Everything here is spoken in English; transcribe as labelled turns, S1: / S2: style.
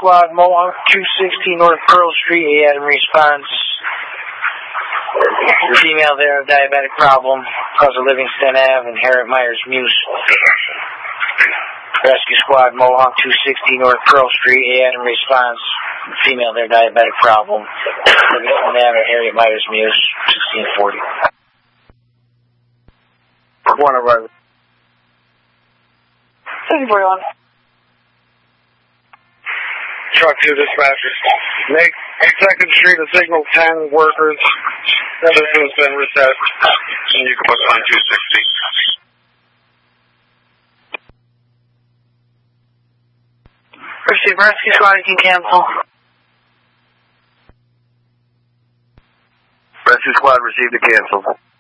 S1: Squad, Mohawk 260 North Pearl Street, Adam response. Female there, diabetic problem, cause of Livingston Ave and Harriet Myers Muse. Rescue Squad, Mohawk 260 North Pearl Street, Adam response. Female there, diabetic problem, Livingston Ave and Harriet Myers Muse, 1640. One of our
S2: 1641.
S3: Truck 2 dispatchers. Make 2nd Street a signal 10 workers. Everything has been recessed. And you can put on 260.
S2: Receive rescue squad, you can cancel.
S4: Rescue squad received a cancel.